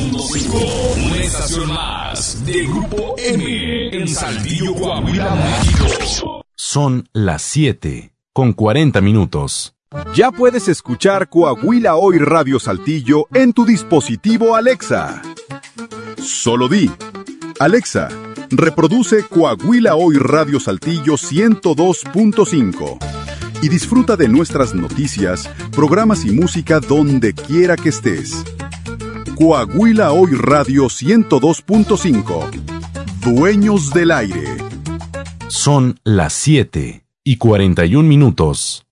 102.5, una estación más de Grupo M en Saltillo, Coahuila, México. Son las 7:40. Ya puedes escuchar Coahuila Hoy Radio Saltillo en tu dispositivo Alexa. Solo di: Alexa, reproduce Coahuila Hoy Radio Saltillo 102.5 y disfruta de nuestras noticias, programas y música donde quiera que estés. Coahuila Hoy Radio 102.5. Dueños del aire. Son las 7:41.